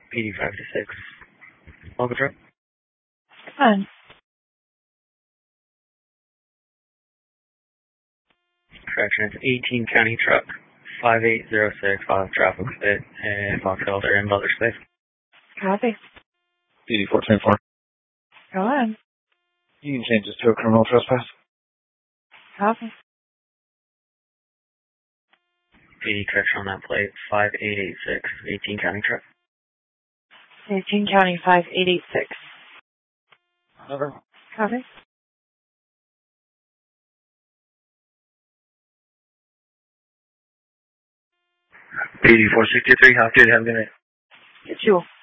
85 to 6. Local truck. Come on. Correction, it's 18 County Truck 5806 off traffic spit and Fox Elder in Butler Space. Copy. PD 424. Go on. You can change this to a criminal trespass. Copy. PD correction on that plate 5886 18 County Truck. 18 County 5886. Over. Copy. PD 463, have a good night. Get you.